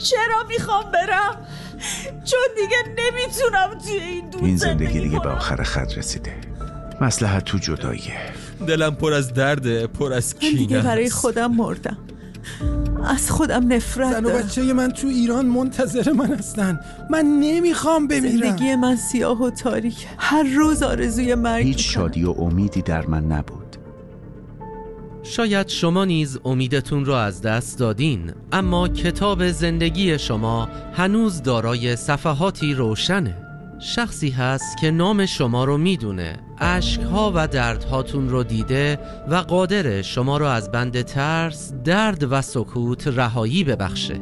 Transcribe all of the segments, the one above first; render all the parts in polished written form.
چرا میخوام برم؟ چون دیگه نمیتونم توی این دور این زندگی دیگه به آخر خط رسیده. مصلحت تو جداییه. دلم پر از درده، پر از کینه. من دیگه برای خودم مردم، از خودم نفرت دارم. زن و بچه من تو ایران منتظر من هستن. من نمیخوام بمیرم. زندگی من سیاه و تاریک، هر روز آرزوی مرگ. هیچ شادی و امیدی در من نبود. شاید شما نیز امیدتون رو از دست دادین، اما کتاب زندگی شما هنوز دارای صفحاتی روشنه. شخصی هست که نام شما رو میدونه، اشک‌ها و دردهاتون رو دیده و قادر شما رو از بند ترس، درد و سکوت رهایی ببخشه.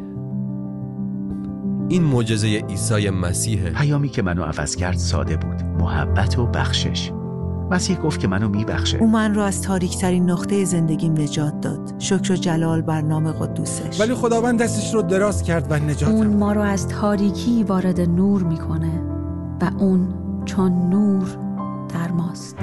این معجزه عیسی مسیحه. پیامی که منو عوض کرد ساده بود: محبت و بخشش. مسیح گفت که منو میبخشه. او من رو از تاریک‌ترین نقطه زندگیم نجات داد. شکر و جلال بر نام قدوسش. ولی خداوند دستش رو دراز کرد و نجاتم. اون ما رو از تاریکی وارد نور میکنه و اون چون نور در ماست.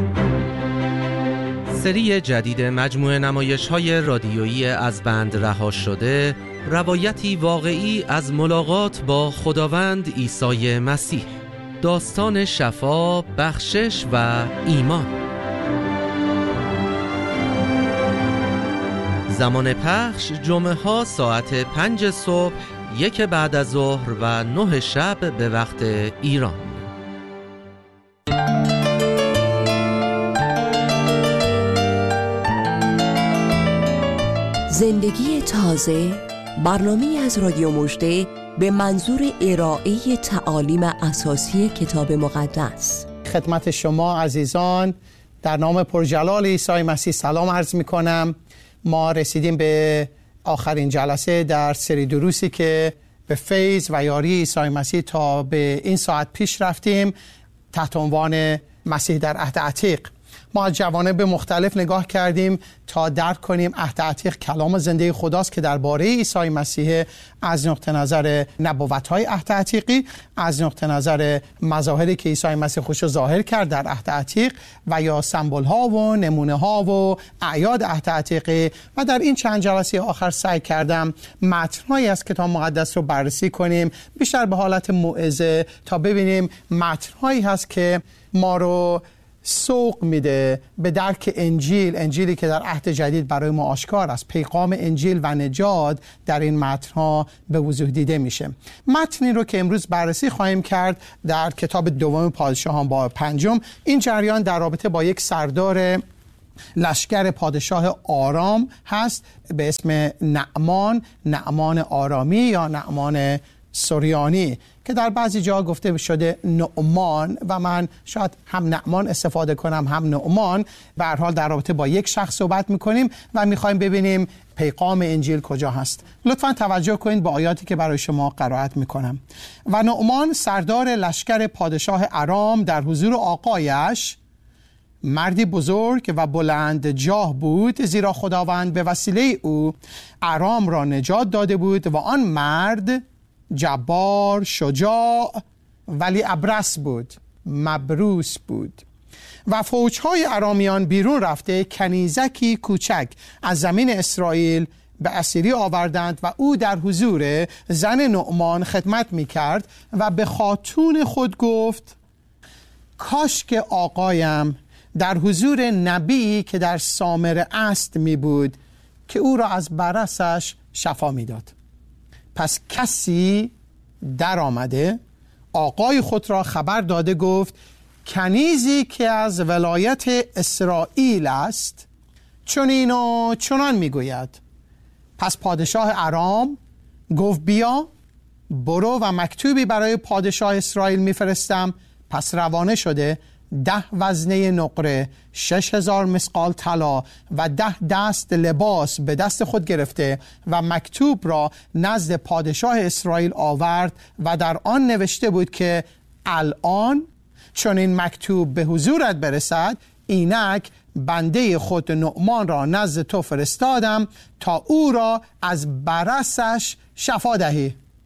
سری جدید مجموعه نمایش‌های رادیویی از بند رها شده، روایتی واقعی از ملاقات با خداوند عیسی مسیح. داستان شفا، بخشش و ایمان. زمان پخش جمعه ها ساعت 5 صبح، 1 بعد از ظهر و 9 شب به وقت ایران. زندگی تازه، برنامه‌ای از رادیو مژده به منظور ارائه تعالیم اساسی کتاب مقدس. خدمت شما عزیزان در نام پرجلال عیسی مسیح سلام عرض می‌کنم. ما رسیدیم به آخرین جلسه در سری دروسی که به فیض و یاری عیسی مسیح تا به این ساعت پیش رفتیم تحت عنوان مسیح در عهد عتیق. ما از جوانب مختلف نگاه کردیم تا درک کنیم عهد عتیق کلام زنده خداست که درباره عیسی مسیح، از نقطه نظر نبوت‌های عهد عتیقی، از نقطه نظر مظاهری که عیسی مسیح خودش رو ظاهر کرد در عهد عتیق و یا سمبول‌ها و نمونه‌ها و اعیاد عهد عتیقی. و در این چند جلسه آخر سعی کردم متن‌هایی از کتاب مقدس رو بررسی کنیم، بیشتر به حالت موعظه، تا ببینیم متن‌هایی هست که ما رو سوق میده به درک انجیلی که در عهد جدید برای ما آشکار است. پیغام انجیل و نجات در این متن‌ها به وضوح دیده میشه. متنی رو که امروز بررسی خواهیم کرد در کتاب دوم پادشاهان باب 5. این جریان در رابطه با یک سردار لشکر پادشاه آرام هست به اسم نعمان آرامی یا نعمان سوریانی، که در بعضی جا گفته شده نعمان و من شاید هم نعمان استفاده کنم هم نعمان. به هر حال در رابطه با یک شخص صحبت میکنیم و میخوایم ببینیم پیغام انجیل کجا هست. لطفاً توجه کنید به آیاتی که برای شما قرائت میکنم. و نعمان سردار لشکر پادشاه ارام در حضور آقایش مردی بزرگ و بلند جاه بود، زیرا خداوند به وسیله او ارام را نجات داده بود و آن مرد جبار، شجاع ولی ابرص بود، مبروس بود. و فوجهای ارامیان بیرون رفته کنیزکی کوچک از زمین اسرائیل به اسیری آوردند و او در حضور زن نعمان خدمت می کرد و به خاتون خود گفت: کاش که آقایم در حضور نبی که در سامره است می بود که او را از برصش شفا می داد. پس کسی در آمده آقای خود را خبر داده گفت: کنیزی که از ولایت اسرائیل است چنین و چنان میگوید. پس پادشاه ارام گفت: بیا، برو و مکتوبی برای پادشاه اسرائیل میفرستم. پس روانه شده 10 وزنه نقره، 6000 مثقال طلا و 10 دست لباس به دست خود گرفته و مکتوب را نزد پادشاه اسرائیل آورد و در آن نوشته بود که الان چون این مکتوب به حضورت برسد، اینک بنده خود نعمان را نزد تو فرستادم تا او را از برصش شفا دهی.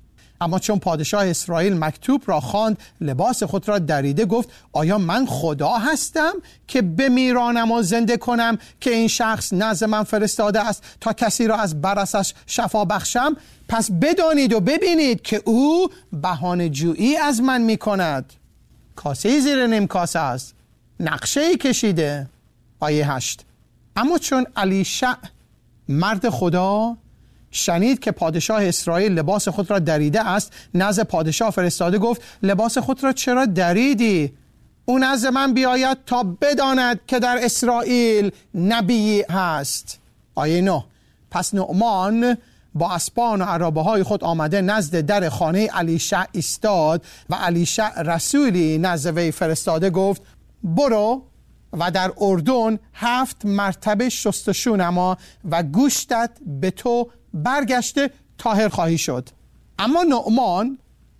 اما چون پادشاه اسرائیل مکتوب را خواند، لباس خود را دریده گفت آیا من خدا هستم که بمیرانم و زنده کنم که این شخص نزد من فرستاده است تا کسی را از برصش شفا بخشم؟ پس بدانید و ببینید که او بهانه جویی از من می کند. کاسه زیر نیم کاسه است، نقشه کشیده. آیه 8. اما چون الیشع مرد خدا شنید که پادشاه اسرائیل لباس خود را دریده است، نزد پادشاه فرستاده گفت لباس خود را چرا دریدی؟ او نزد من بیاید تا بداند که در اسرائیل نبی هست. آیه 9. پس نعمان با اسبان و عرابه های خود آمده نزد در خانه الیشع ایستاد و الیشع رسولی نزد وی فرستاده گفت برو و در اردن 7 مرتبه شستشو نما و گوشتت به تو برگشته طاهر خواهی شد. اما نعمان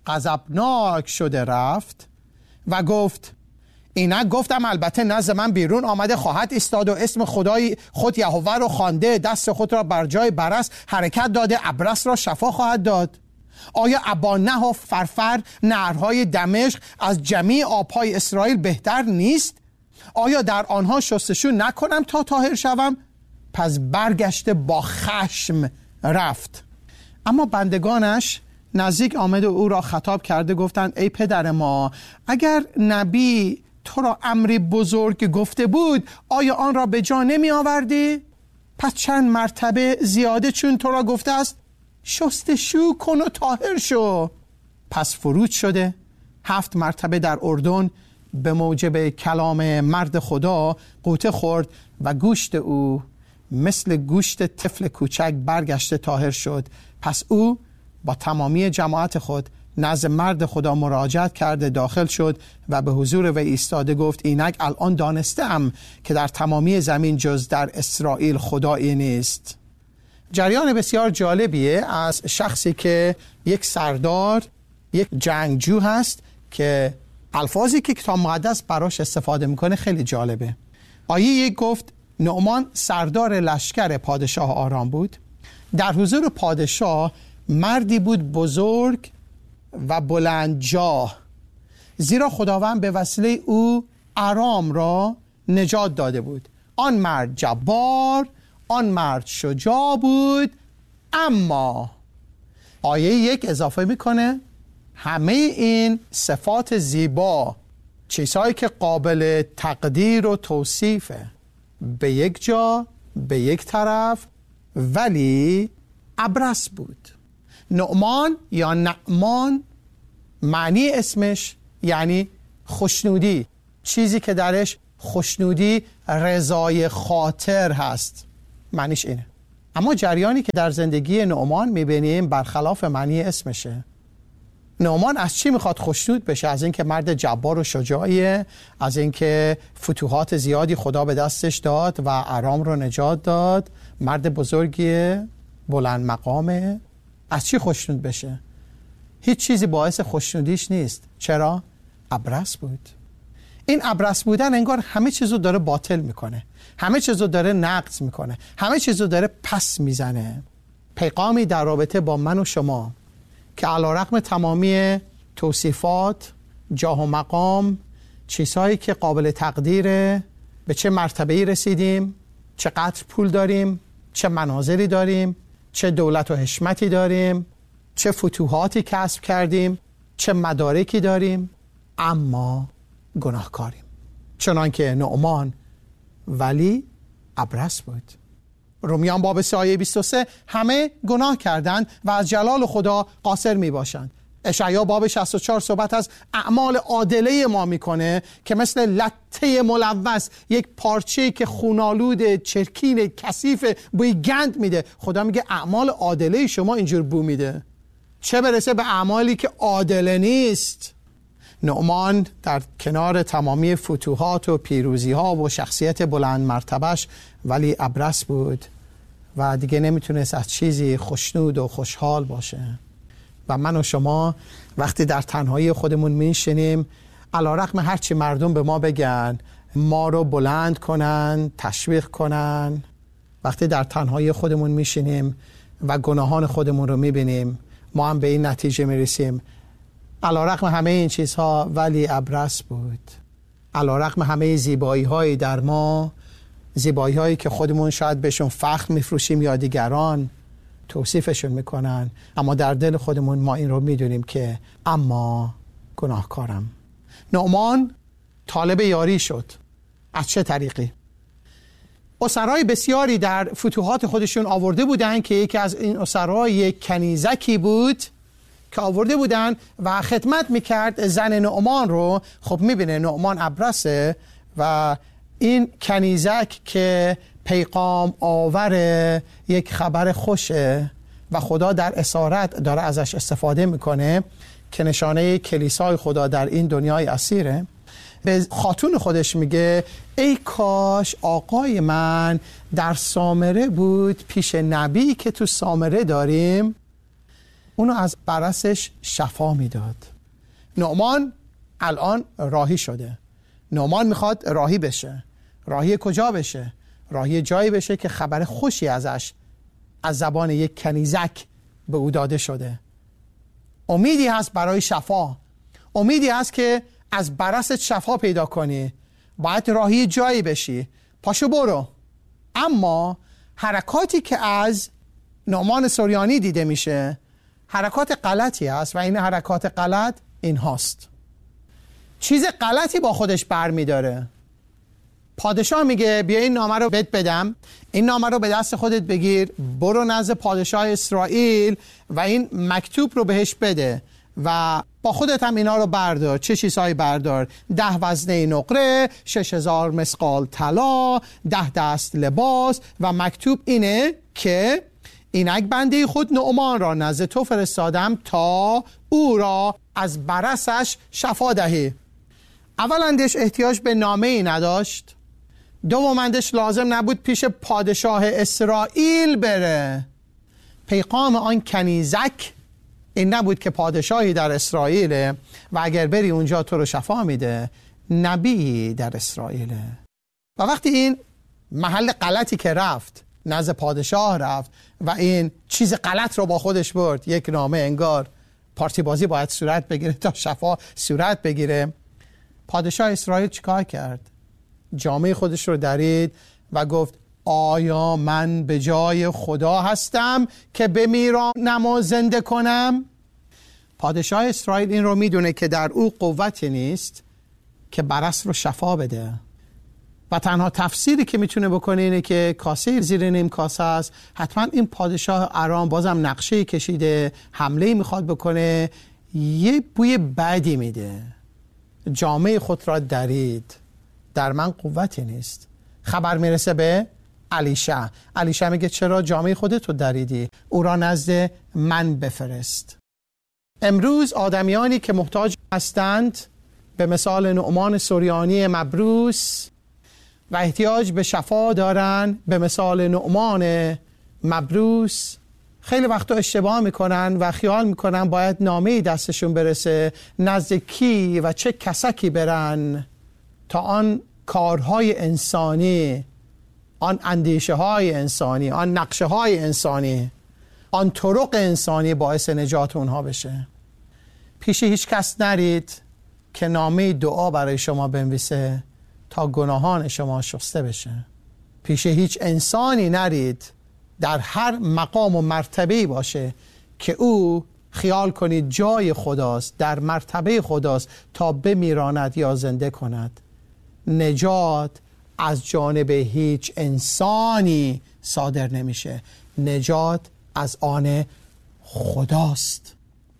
غضبناک شده رفت و گفت اینک گفتم البته نزد من بیرون آمده خواهد ایستاد و اسم خدای خود یهوه رو خوانده، دست خود را بر جای برص حرکت داده، ابرص را شفا خواهد داد. آیا ابانه و فرفر نهرهای دمشق از جمیع آبهای اسرائیل بهتر نیست؟ آیا در آنها شستشو نکنم تا طاهر شوم؟ پس برگشته با خشم رفت. اما بندگانش نزدیک آمده او را خطاب کرده گفتند ای پدر ما، اگر نبی تو را امری بزرگ گفته بود آیا آن را به جا نمی آوردی؟ پس چند مرتبه زیاده چون تو را گفته است شستشو کن و طاهر شو. پس فرود شده 7 مرتبه در اردن به موجب کلام مرد خدا غوطه خورد و گوشت او مثل گوشت طفل کوچک برگشته طاهر شد. پس او با تمامی جماعت خود نزد مرد خدا مراجعت کرده داخل شد و به حضور وی ایستاده گفت اینک الان دانستم که در تمامی زمین جز در اسرائیل خدایی نیست. جریان بسیار جالبیه از شخصی که یک سردار، یک جنگجو هست که الفاظی که کتاب مقدس براش استفاده میکنه خیلی جالبه. آیه 1 گفت نعمان سردار لشکر پادشاه آرام بود. در حضور پادشاه مردی بود بزرگ و بلند جاه، زیرا خداوند به وسیله او آرام را نجات داده بود. آن مرد جبار، آن مرد شجاع بود. اما آیه 1 اضافه میکنه همه این صفات زیبا، چیزهایی که قابل تقدیر و توصیفه، به یک جا، به یک طرف، ولی ابرص بود. نعمان یا نعمان معنی اسمش یعنی خوشنودی، چیزی که درش خوشنودی، رضای خاطر هست، معنیش اینه. اما جریانی که در زندگی نعمان میبینیم برخلاف معنی اسمشه. نعمان از چی میخواد خوشنود بشه؟ از اینکه مرد جبار و شجاعیه، از اینکه فتوحات زیادی خدا به دستش داد و آرام رو نجات داد، مرد بزرگیه، بلند مقامه. از چی خوشنود بشه؟ هیچ چیزی باعث خوشنودیش نیست. چرا؟ ابرص بود. این ابرص بودن انگار همه چیزو داره باطل میکنه، همه چیزو داره نقض میکنه، همه چیزو داره پس میزنه. پیغامی در رابطه با من و شما که علیرغم تمامی توصیفات، جاه و مقام، چیزهایی که قابل تقدیره، به چه مرتبه‌ای رسیدیم، چقدر پول داریم، چه مناظری داریم، چه دولت و حشمتی داریم، چه فتوحاتی کسب کردیم، چه مدارکی داریم، اما گناهکاریم. چنانکه نعمان ولی ابرص بود. رومیان باب 3 آیه 23 همه گناه کردند و از جلال خدا قاصر می باشند. اشعیا باب 64 صحبت از اعمال عادله ما میکنه که مثل لته ملوث، یک پارچه‌ای که خونالود، چرکین، کثیف، بوی گند میده. خدا میگه اعمال عادله شما اینجور بو میده، چه برسه به اعمالی که عادله نیست. نعمان در کنار تمامی فتوحات و پیروزی ها و شخصیت بلند مرتبش ولی ابرص بود و دیگه نمیتونست از چیزی خوشنود و خوشحال باشه. و من و شما وقتی در تنهایی خودمون میشینیم، علیرغم هرچی مردم به ما بگن، ما رو بلند کنن، تشویق کنن، وقتی در تنهایی خودمون میشینیم و گناهان خودمون رو میبینیم، ما هم به این نتیجه میرسیم. علیرغم همه این چیزها ولی ابرص بود. علیرغم همه زیبایی های در ما، زیبایی هایی که خودمون شاید بهشون فخر میفروشیم یا دیگران توصیفشون میکنن، اما در دل خودمون ما این رو میدونیم که اما گناهکارم. نعمان طالب یاری شد. از چه طریقی؟ اسرای بسیاری در فتوحات خودشون آورده بودن که یکی از این اسرا یک کنیزکی بود که آورده بودن و خدمت میکرد زن نعمان رو. خب میبینه نعمان ابرصه و این کنیزک که پیغام آور یک خبر خوشه و خدا در اسارت داره ازش استفاده میکنه که نشانه کلیسای خدا در این دنیای اسیره، به خاتون خودش میگه ای کاش آقای من در سامره بود پیش نبی که تو سامره داریم، اونو از برصش شفا میداد. نعمان الان راهی شده. نعمان میخواد راهی بشه. راهی کجا بشه؟ راهی جایی بشه که خبر خوشی ازش از زبان یک کنیزک به او داده شده. امیدی هست برای شفا. امیدی هست که از برصت شفا پیدا کنی. باید راهی جایی بشی. پاشو برو. اما حرکاتی که از نعمان سوریانی دیده میشه حرکات غلطی هست و این حرکات غلط این هاست. چیز غلطی با خودش برمی داره. پادشاه میگه بیا این نامه رو بهت بدم، این نامه رو به دست خودت بگیر، برو نزد پادشاه اسرائیل و این مکتوب رو بهش بده و با خودت هم اینا رو بردار. چه چیزهایی بردار؟ 10 وزنه نقره، 6000 مسقال طلا، 10 دست لباس و مکتوب اینه که اینک بنده خود نعمان را نزد تو فرستادم تا او را از برصش شفا دهی. اولندش احتیاج به نامه ای نداشت، دومندش لازم نبود پیش پادشاه اسرائیل بره. پیغام آن کنیزک این نبود که پادشاهی در اسرائیل و اگر بری اونجا تو رو شفا میده، نبی در اسرائیل. و وقتی این محل غلطی که رفت، نزد پادشاه رفت و این چیز غلط رو با خودش برد، یک نامه، انگار پارتی بازی باید صورت بگیره تا شفا صورت بگیره. پادشاه اسرائیل چیکار کرد؟ جامعه خودش رو درید و گفت آیا من به جای خدا هستم که بمیرم و زنده کنم؟ پادشاه اسرائیل این رو میدونه که در او قوتی نیست که برص رو شفا بده و تنها تفسیری که میتونه بکنه اینه که کاسه زیر نیم کاسه است. حتما این پادشاه ارام بازم نقشه کشیده، حمله میخواد بکنه، یه بوی بدی میده. جامعه خود را درید، در من قوتی نیست. خبر میرسه به الیشع. الیشع میگه چرا جامعه خودت رو دریدی؟ او را نزد من بفرست. امروز آدمیانی که محتاج هستند به مثال نعمان سوریانی مبروس و احتیاج به شفا دارن به مثال نعمان مبروس، خیلی وقتا اشتباه میکنن و خیال میکنن باید نامه‌ای دستشون برسه، نزد کی و چه کسکی برن تا آن کارهای انسانی، آن اندیشه های انسانی، آن نقشه های انسانی، آن طرق انسانی باعث نجات اونها بشه. پیش هیچ کس نرید که نامه دعا برای شما بنویسه تا گناهان شما شسته بشه. پیش هیچ انسانی نرید در هر مقام و مرتبه‌ای باشه که او خیال کنید جای خداست، در مرتبه خداست تا بمیراند یا زنده کند. نجات از جانب هیچ انسانی صادر نمیشه، نجات از آن خداست.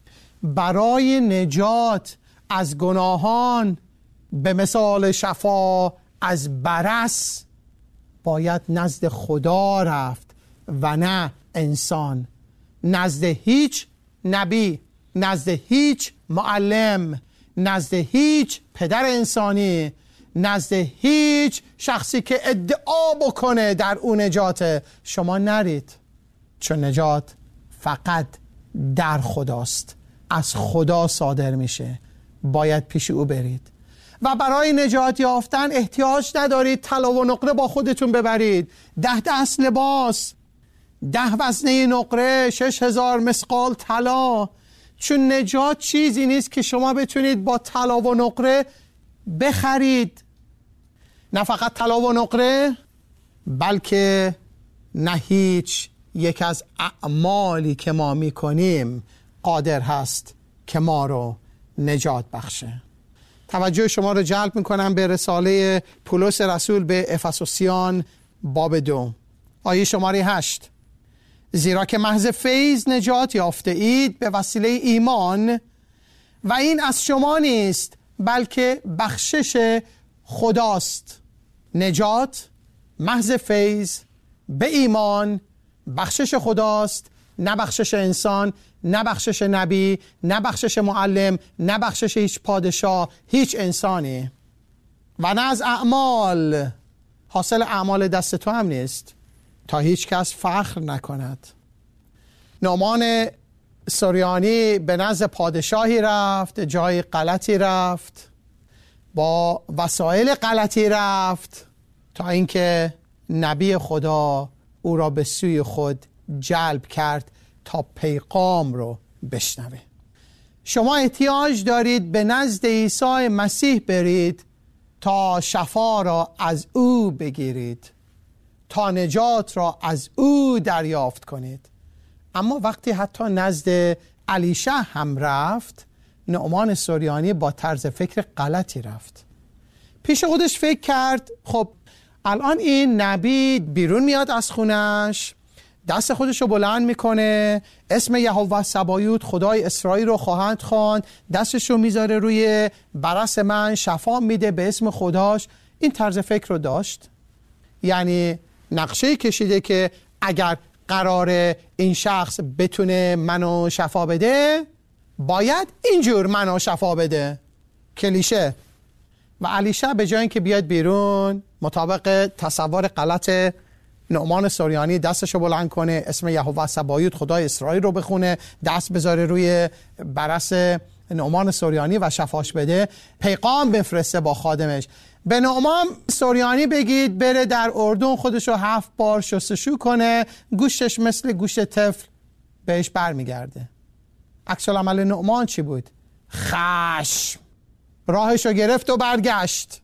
برای نجات از گناهان به مثال شفا از برص باید نزد خدا رفت و نه انسان، نزد هیچ نبی، نزد هیچ معلم، نزد هیچ پدر انسانی، نزد هیچ شخصی که ادعا بکنه در اون نجات شما نرید، چون نجات فقط در خداست، از خدا صادر میشه. باید پیش او برید و برای نجات یافتن احتیاج ندارید طلا و نقره با خودتون ببرید. 10 دست لباس، 10 وزنه نقره، 6000 مثقال طلا. چون نجات چیزی نیست که شما بتونید با طلا و نقره بخرید. نه فقط طلا و نقره، بلکه نه هیچ یک از اعمالی که ما میکنیم قادر هست که ما رو نجات بخشه. توجه شما رو جلب میکنم به رساله پولس رسول به افسوسیان باب 2 آیه شماره 8. زیرا که محض فیض نجات یافته اید به وسیله ایمان، و این از شما نیست بلکه بخشش خداست. نجات محض فیض به ایمان، بخشش خداست، نه بخشش انسان، نه بخشش نبی، نه بخشش معلم، نه بخشش هیچ پادشاه، هیچ انسانی، و نه از اعمال. حاصل اعمال دست تو هم نیست تا هیچ کس فخر نکند. نعمان سوریانی به نزد پادشاهی رفت، جای غلطی رفت، با وسایل غلطی رفت، تا اینکه نبی خدا او را به سوی خود جلب کرد تا پیغام رو بشنوه. شما احتیاج دارید به نزد عیسی مسیح برید تا شفا را از او بگیرید، تا نجات را از او دریافت کنید. اما وقتی حتی نزد الیشع هم رفت، نعمان سوریانی با طرز فکر غلطی رفت. پیش خودش فکر کرد خب الان این نبی بیرون میاد از خونش، دست خودش رو بلند میکنه، اسم یهوه سبایوت خدای اسرائیل رو خواهند خواند، دستش رو میذاره روی برس من، شفا میده به اسم خداش. این طرز فکر رو داشت، یعنی نقشه کشیده که اگر قرار این شخص بتونه منو شفا بده باید اینجور منو شفا بده. کلیشه. و الیشع به جای اینکه بیاد بیرون مطابق تصور غلط نعمان سوریانی دستشو بلند کنه، اسم یهوه سبایوت خدای اسرائیل رو بخونه، دست بذاره روی برس نعمان سوریانی و شفاش بده، پیغام بفرسته با خادمش به نعمان سوریانی بگید بره در اردن خودشو 7 بار شستشو کنه، گوشتش مثل گوشت طفل بهش برمیگرده. عکس العمل نعمان چی بود؟ خشم. راهشو گرفت و برگشت.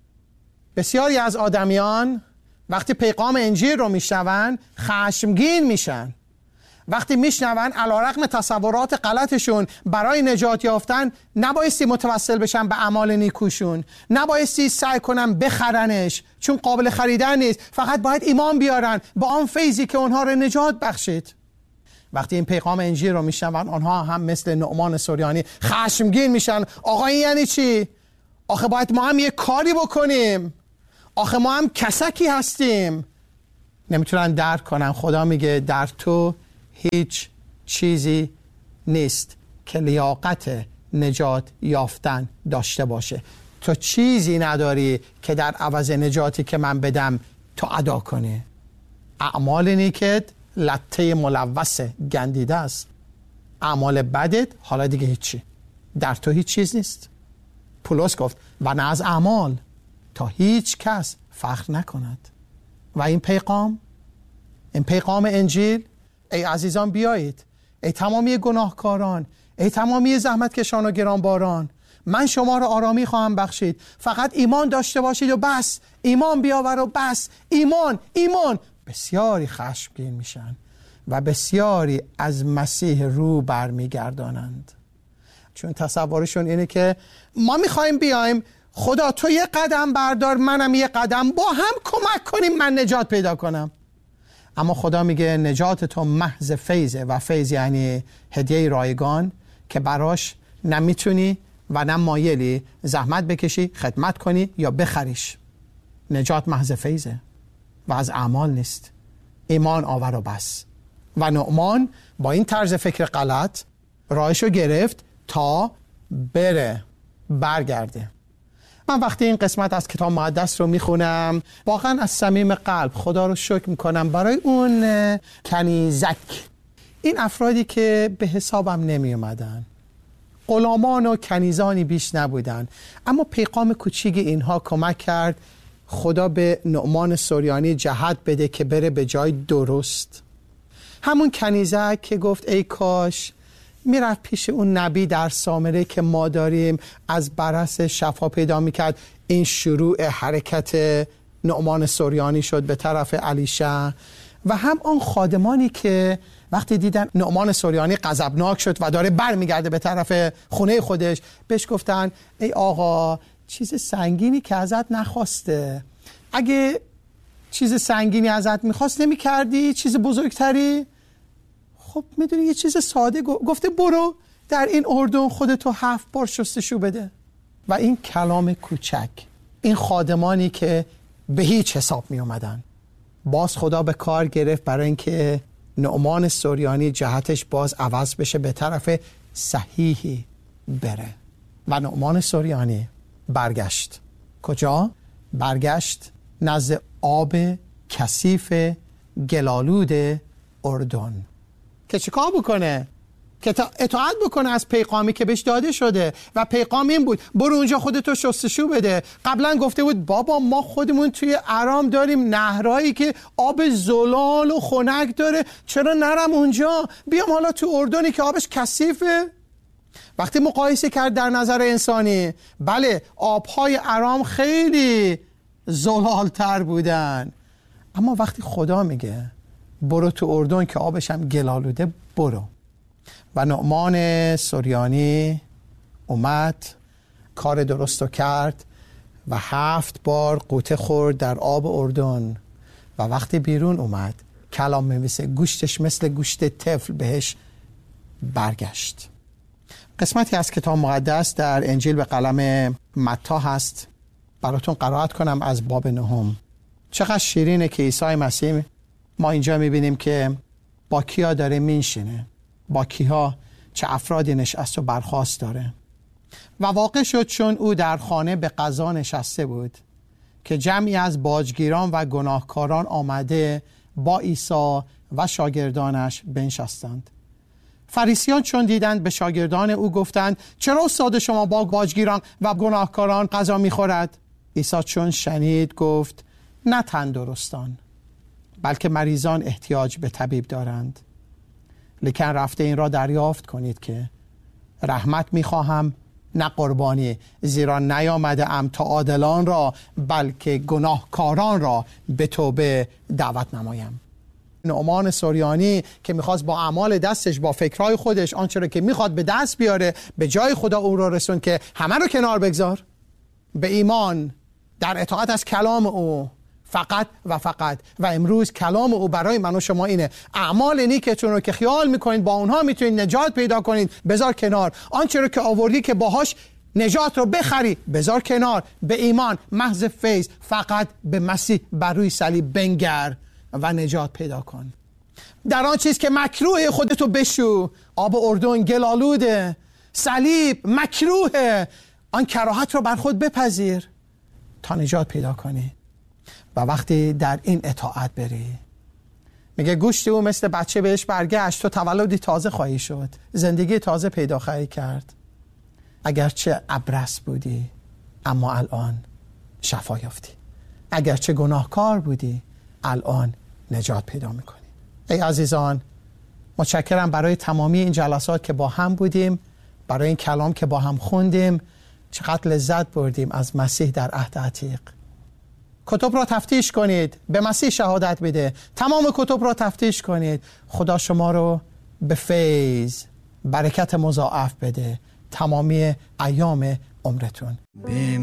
بسیاری از آدمیان وقتی پیغام انجیل رو میشنون خشمگین میشن. وقتی میشنون علیرغم تصورات غلطشون برای نجات یافتن نبایستی متوسل بشن به اعمال نیکوشون، نبایستی سعی کنن بخرنش چون قابل خریدن نیست، فقط باید ایمان بیارن با آن فیضی که اونها رو نجات بخشید. وقتی این پیغام انجیل رو میشنون آنها هم مثل نعمان سوریانی خشمگین میشن. آقا این یعنی چی؟ آخه باید ما هم یه کاری بکنیم، آخه ما هم کسکی هستیم. نمیتونن درک کنن. خدا میگه در تو هیچ چیزی نیست که لیاقت نجات یافتن داشته باشه. تو چیزی نداری که در عوض نجاتی که من بدم تو ادا کنی. اعمال نیکت لطه ملوث گندیده است، اعمال بدت حالا دیگه هیچی، در تو هیچ چیز نیست. پولس گفت و نه از اعمال تا هیچ کس فخر نکند. و این پیغام انجیل، ای عزیزان بیایید، ای تمامی گناهکاران، ای تمامی زحمتکشان و گرانباران، من شما را آرامی خواهم بخشید. فقط ایمان داشته باشید و بس، ایمان بیاور و بس، ایمان. بسیاری خشمگین میشن و بسیاری از مسیح رو برمیگردانند، چون تصورشون اینه که ما میخوایم بیایم، خدا تو یه قدم بردار منم یه قدم، با هم کمک کنیم من نجات پیدا کنم. اما خدا میگه نجات تو محض فیضه، و فیض یعنی هدیه رایگان که براش نمیتونی و نه مایلی زحمت بکشی، خدمت کنی یا بخریش. نجات محض فیضه و از اعمال نیست. ایمان آور و بس. و نعمان با این طرز فکر غلط راهشو گرفت تا برگرده. من وقتی این قسمت از کتاب مقدس رو میخونم واقعا از صمیم قلب خدا رو شکر میکنم برای اون کنیزک، این افرادی که به حسابم نمی اومدن، غلامان و کنیزانی بیش نبودن، اما پیغام کوچیک اینها کمک کرد خدا به نعمان سوریانی جهت بده که بره به جای درست. همون کنیزک که گفت ای کاش میرفت پیش اون نبی در سامره که ما داریم، از برص شفا پیدا میکرد. این شروع حرکت نعمان سوریانی شد به طرف الیشع. و هم آن خادمانی که وقتی دیدن نعمان سوریانی غضبناک شد و داره برمیگرده به طرف خونه خودش، بهش گفتن ای آقا چیز سنگینی که ازت نخواسته، اگه چیز سنگینی ازت میخواست نمیکردی چیز بزرگتری؟ خب میدونی یه چیز ساده گفته برو در این اردن خودتو 7 بار شستشو بده. و این کلام کوچک، این خادمانی که به هیچ حساب می اومدن، باز خدا به کار گرفت برای اینکه نعمان سوریانی جهتش باز عوض بشه، به طرف صحیحی بره. و نعمان سوریانی برگشت. کجا؟ برگشت نزد آب کثیف گلالود اردن که چیکار بکنه؟ که اطاعت بکنه از پیغامی که بهش داده شده. و پیغام این بود برو اونجا خودتو شستشو بده. قبلا گفته بود بابا ما خودمون توی ارام داریم نهرهایی که آب زلال و خنک داره، چرا نرم اونجا؟ بیام حالا تو اردنی که آبش کثیفه. وقتی مقایسه کرد در نظر انسانی، بله آبهای ارام خیلی زلالتر بودن، اما وقتی خدا میگه برو تو اردن که آبش هم گلالوده، برو. و نعمان سوریانی اومد کار درستو کرد و 7 بار غوطه خورد در آب اردن. و وقتی بیرون اومد کلام می‌نویسه گوشتش مثل گوشت طفل بهش برگشت. قسمتی از کتاب مقدس در انجیل به قلم متی هست، براتون قرائت کنم از باب 9. چقدر شیرینه که عیسی مسیح ما اینجا میبینیم که با کیا داره مینشینه، با کیها، چه افرادی نشست و برخاست داره. و واقع شد چون او در خانه به غذا نشسته بود که جمعی از باجگیران و گناهکاران آمده با عیسی و شاگردانش بنشستند. فریسیان چون دیدند به شاگردان او گفتند چرا استاد شما با باجگیران و گناهکاران غذا میخورد؟ عیسی چون شنید گفت نه تندرستان بلکه مریضان احتیاج به طبیب دارند. لیکن رفته این را دریافت کنید که رحمت میخواهم نه قربانی، زیرا نیامده ام تا عادلان را بلکه گناهکاران را به توبه دعوت نمایم. نعمان سوریانی که میخواست با اعمال دستش، با فکرهای خودش، آنچه را که میخواد به دست بیاره، به جای خدا او را رسون که همه رو کنار بگذار، به ایمان در اطاعت از کلام او فقط و فقط. و امروز کلام او برای من و شما اینه اعمال نیکتون رو که خیال میکنید با اونها میتونید نجات پیدا کنید بذار کنار. آنچه رو که آوردی که باهاش نجات رو بخری بذار کنار. به ایمان محض فیض فقط به مسیح بر روی صلیب بنگر و نجات پیدا کن. در آن چیز که مکروه خودتو بشو. آب اردن گلالوده، صلیب مکروه، آن کراهت رو بر خود بپذیر تا نجات پیدا کنی. و وقتی در این اطاعت بری، میگه گوشت او مثل بچه بهش برگشت، تو تولدی تازه خواهی شد، زندگی تازه پیدا خواهی کرد. اگرچه ابرص بودی اما الان شفا یافتی، اگرچه گناهکار بودی الان نجات پیدا میکنی. ای عزیزان، متشکرم برای تمامی این جلسات که با هم بودیم، برای این کلام که با هم خوندیم. چقدر لذت بردیم از مسیح در عهد عتیق. کتب را تفتیش کنید، به مسیح شهادت بده، تمام کتب را تفتیش کنید. خدا شما رو به فیض، برکت مضاعف بده تمامی ایام عمرتون.